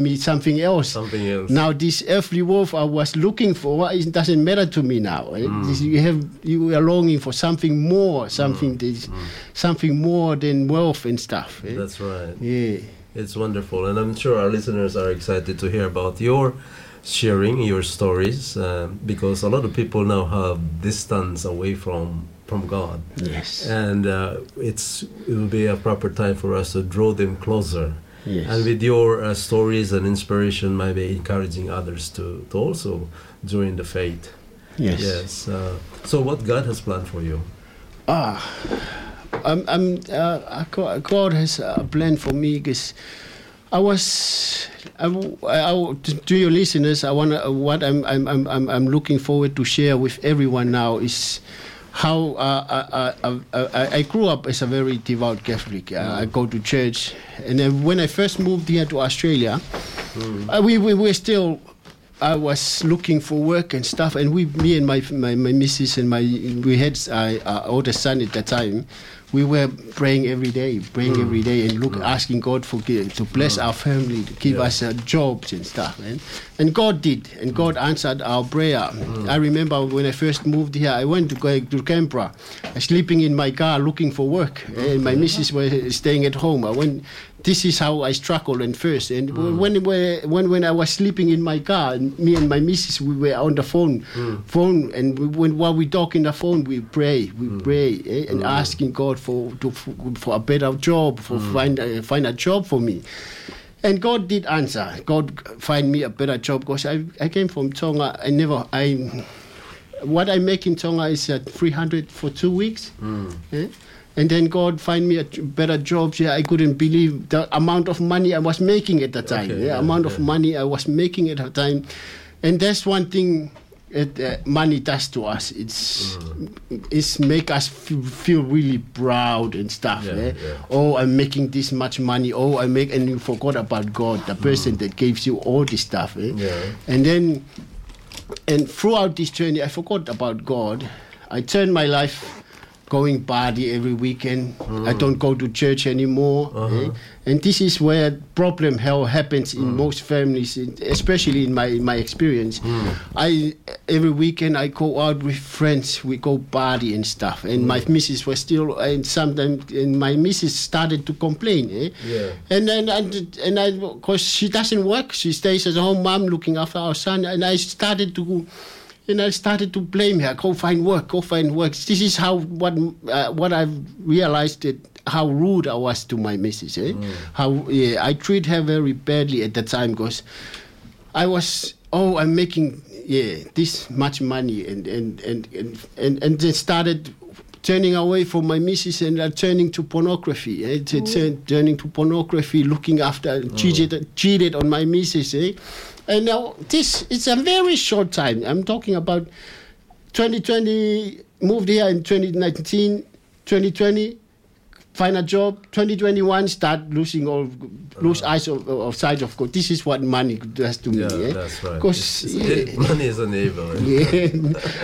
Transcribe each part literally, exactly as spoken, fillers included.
me something else. Something else. Now this earthly wealth I was looking for, it doesn't matter to me now. Mm. This, you have you are longing for something more, something mm. that, mm. something more than wealth and stuff. Eh? That's right. Yeah, it's wonderful, and I'm sure our listeners are excited to hear about your sharing, your stories, uh, because a lot of people now have distance away from from God. Yes, and uh, it's it will be a proper time for us to draw them closer. Yes. And with your uh, stories and inspiration, maybe encouraging others to, to also join the faith. Yes. Yes. Uh, so, what God has planned for you? Ah, I'm. I'm uh, God has a plan for me because I was. I, I, to your listeners, I want what I'm. I'm. I'm. I'm looking forward to share with everyone now is how uh, I, I, I grew up as a very devout Catholic. Uh, mm. I go to church, and then when I first moved here to Australia, mm. uh, we, we were still. I was looking for work and stuff, and we, me and my my, my missus and my we had uh, our older son at that time. We were praying every day, praying mm. every day, and look, mm. asking God for to bless mm. our family, to give yeah. us uh, jobs and stuff. And and God did, and God answered our prayer. Mm. I remember when I first moved here, I went to go to Canberra, sleeping in my car, looking for work, mm. and my missus was staying at home. I went. This is how I struggled at first. And mm. when, when when I was sleeping in my car, and me and my missus, we were on the phone, mm. phone, and we, when while we talk in the phone, we pray, we mm. pray, eh, and mm. asking God for to, for, for a better job, for mm. find uh, find a job for me. And God did answer. God find me a better job because I I came from Tonga. I never I what I make in Tonga is uh, three hundred for two weeks. Mm. Eh? And then God find me a better job. Yeah, I couldn't believe the amount of money I was making at the time. Okay, yeah, yeah, amount yeah. of money I was making at the time. And that's one thing that uh, money does to us. It's mm. it's make us feel, feel really proud and stuff. Yeah, eh? yeah. Oh, I'm making this much money. Oh, I make, and you forgot about God, the person mm. that gives you all this stuff. Eh? Yeah. And then, and throughout this journey, I forgot about God. I turned my life going party every weekend. Mm. I don't go to church anymore. Uh-huh. Eh? And this is where problem hell happens in mm. most families, especially in my in my experience. Mm. I every weekend I go out with friends. We go party and stuff. And mm. my missus was still, and sometimes and my missus started to complain. Eh? Yeah. And then and and I, because she doesn't work, she stays at home, mom looking after our son. And I started to. And I started to blame her. Go find work. Go find work. This is how what uh, what I've realized that how rude I was to my missus. Eh? Mm. How yeah, I treat her very badly at the time because I was oh I'm making yeah this much money and and and and and, and then started turning away from my missus and uh, turning to pornography. Eh? To Mm. turn, turning to pornography, looking after mm. cheated cheated on my missus. Eh? And now this is a very short time. I'm talking about twenty twenty, moved here in twenty nineteen, twenty twenty, find a job, twenty twenty-one, start losing all, lose uh-huh. eyes of, of sight of God. This is what money does to yeah, me. Eh? That's right. Because yeah. money is an evil. Yeah.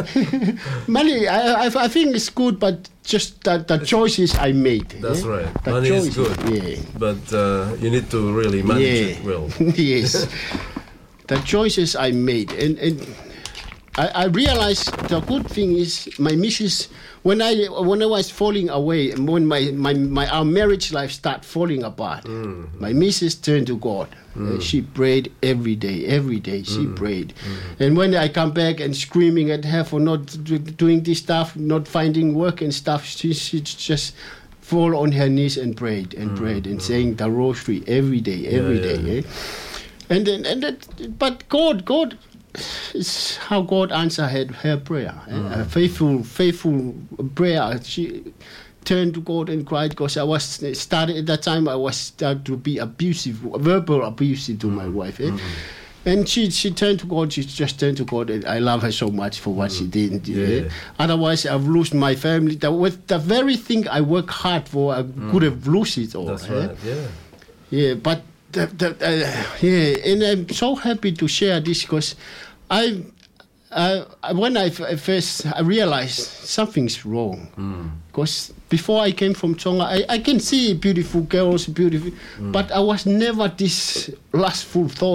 Money, I, I, I think it's good, but just the, the choices I made. That's eh? right. The money choices, is good, yeah. but uh, you need to really manage yeah. it well. Yes. The choices I made, and, and I, I realized the good thing is my missus, when I when I was falling away, when my, my, my our marriage life started falling apart, mm. my missus turned to God. Mm. Uh, she prayed every day, every day she mm. prayed. Mm. And when I come back and screaming at her for not do, doing this stuff, not finding work and stuff, she, she just fall on her knees and prayed and mm. prayed and mm. saying the rosary every day, every yeah, day. Yeah. Eh? And then, and that, but God, God, is how God answered her, her prayer. Mm. A faithful, faithful prayer. She turned to God and cried because I was started at that time. I was started to be abusive, verbal abusive to mm. my wife. Eh? Mm-hmm. And she she turned to God. She just turned to God, and I love her so much for what mm. she did. Yeah. Eh? Otherwise, I've lost my family. The, with the very thing I work hard for, I mm. could have lost it all. That's eh? right. Yeah. Yeah, but. The, the, uh, yeah, and I'm so happy to share this because I uh, when I f- first I realized something's wrong, because before I came from Tonga, I, I can see beautiful girls, beautiful, but I was never this lustful thought.